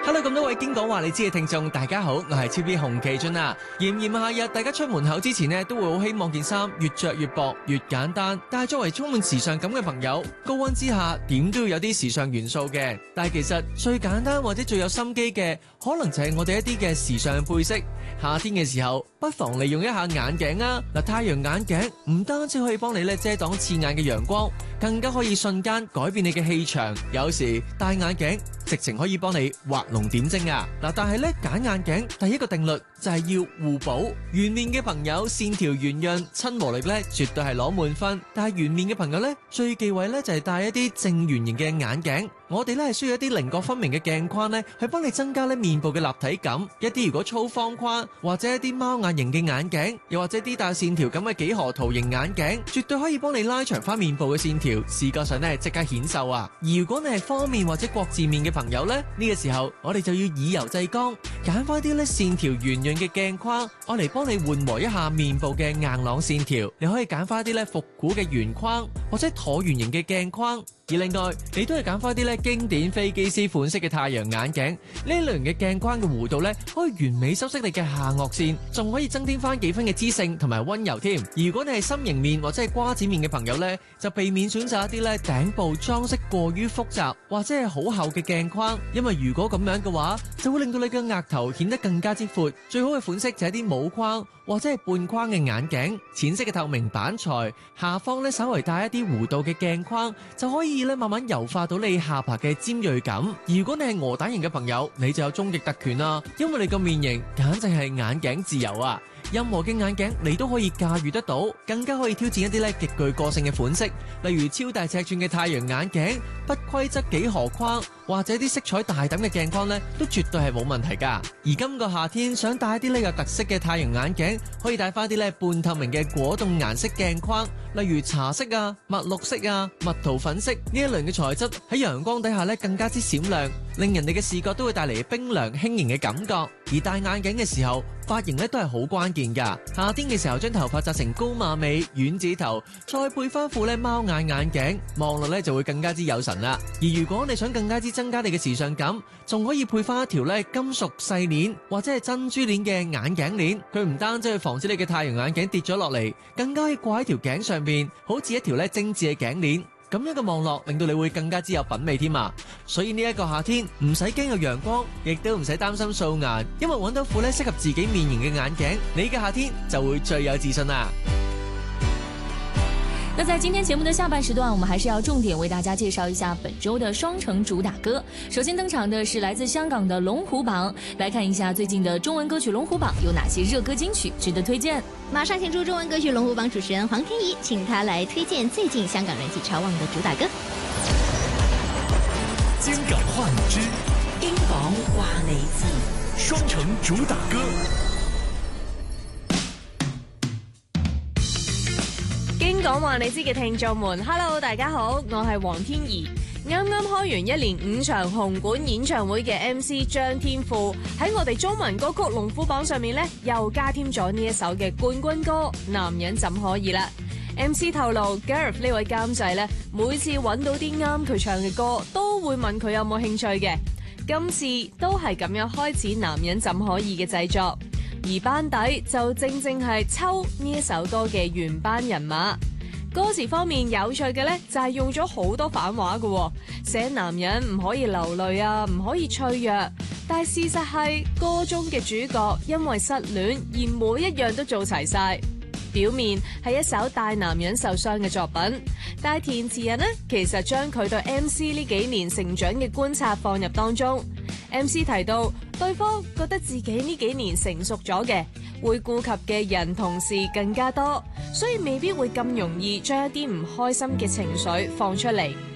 Hello， 咁多位經講話你知嘅聽眾，大家好，我係超 B 洪其俊啊。炎炎夏日，大家出門口之前呢，都會好希望件衫越着越薄，越簡單。但係作為充滿時尚感嘅朋友，高溫之下點都要有啲時尚元素嘅。但係其實最簡單或者最有心機嘅，可能就係我哋一啲嘅時尚配飾。夏天嘅時候，不妨利用一下眼鏡啊！嗱，太陽眼鏡唔單止可以幫你咧遮擋刺眼嘅陽光，更加可以瞬間改變你嘅氣場。有時戴眼鏡直情可以幫你畫龍點睛啊！嗱，但係咧揀眼鏡第一個定律就係要互補。圓面嘅朋友線條圓潤，親和力咧絕對係攞滿分。但係圓面嘅朋友咧最忌諱咧就係戴一啲正圓形嘅眼鏡。我哋咧係需要一啲稜角分明嘅鏡框咧，去幫你增加咧面部嘅立體感。一啲如果粗方框或者一啲貓眼型嘅眼鏡，又或者啲帶線條咁嘅幾何圖形眼鏡，絕對可以幫你拉長翻面部嘅線條，視覺上咧即刻顯瘦啊！而如果你係方面或者國字面嘅朋友咧，呢個時候我哋就要以柔制剛，揀翻啲咧線條圓潤嘅鏡框，我嚟幫你緩和一下面部嘅硬朗線條。你可以揀翻啲咧復古嘅圓框或者橢圓形嘅鏡框。而另外，你都係揀翻啲咧經典飛機師款式嘅太陽眼鏡，呢類型嘅鏡框嘅弧度咧，可以完美修飾你嘅下顎線，仲可以增添翻幾分嘅知性同埋溫柔添。如果你係心形面或者係瓜子面嘅朋友咧，就避免選擇一啲咧頂部裝飾過於複雜或者係好厚嘅鏡框，因為如果咁樣嘅話，就會令到你嘅額頭顯得更加之闊。最好嘅款式就係啲冇框或者係半框嘅眼鏡，淺色嘅透明板材，下方咧稍微帶一啲弧度嘅鏡框，就可以慢慢柔化到你下巴嘅尖銳感。如果你係鵝蛋型嘅朋友，你就有終極特權啦，因為你個面型簡直係眼鏡自由啊！任何嘅眼鏡你都可以駕馭得到，更加可以挑戰一啲咧極具個性嘅款式，例如超大尺寸嘅太陽眼鏡、不規則幾何框或者啲色彩大膽嘅鏡框咧，都絕對係冇問題噶。而今個夏天想戴一啲咧有特色嘅太陽眼鏡，可以戴翻啲咧半透明嘅果凍顏色鏡框，例如茶色啊、墨綠色啊、蜜桃粉色呢一類嘅材質，喺陽光底下咧更加之閃亮，令人哋嘅視覺都會帶嚟冰涼輕盈嘅感覺。而戴眼鏡嘅時候，髮型咧都係好關鍵噶。夏天嘅時候將頭髮紮成高馬尾、丸子頭，再配翻副咧貓眼眼鏡，望落咧就會更加之有神啦。而如果你想更加之增加你嘅時尚感，仲可以配翻一條咧金屬細鏈或者係珍珠鏈嘅眼鏡鏈，佢唔單止去防止你嘅太陽眼鏡跌咗落嚟，更加可以掛喺條頸上邊，好似一條咧精緻嘅頸鏈。咁樣嘅望落令到你會更加之有品味添啊！所以呢一個夏天唔使驚有陽光，亦都唔使擔心素顏，因為揾到副咧適合自己面型嘅眼鏡，你嘅夏天就會最有自信啦。 那在今天節目的下半時段，我們還是要重點為大家介紹一下本周的雙城主打歌。首先登場的是來自香港的龍虎榜，來看一下最近的中文歌曲龍虎榜有哪些熱歌金曲值得推薦。 馬上請出中文歌曲龍虎榜主持人黃天怡，請他來推薦最近香港人氣超旺的主打歌。 京港話你知， 京港話你知， 雙城主打歌。 京港話你知嘅聽眾們 ，Hello， 大家好，我係黃天怡。啱啱開完一連5場紅館演唱會嘅 MC 張天賦喺我哋中文歌曲龍虎榜上面咧，又加添咗呢一首嘅冠軍歌《男人怎可以》啦。MC 透露 Gareth 呢位監製咧，每次揾到啲啱佢唱嘅歌，都會問佢有冇興趣嘅。今次都係咁樣開始《男人怎可以》嘅製作，而班底就正係秋呢一首歌嘅原班人馬。歌詞方面有趣嘅呢，就係用咗好多反話嘅，寫男人唔可以流淚啊，唔可以脆弱。但係事實係歌中嘅主角因為失戀而每一樣都做齊晒。表面係一首帶男人受傷嘅作品，但係填詞人呢，其實將佢對 MC 呢幾年成長嘅觀察放入當中。MC 提到對方覺得自己呢幾年成熟咗嘅，會顧及嘅人同事更加多，所以未必會咁容易將一啲唔開心嘅情緒放出嚟。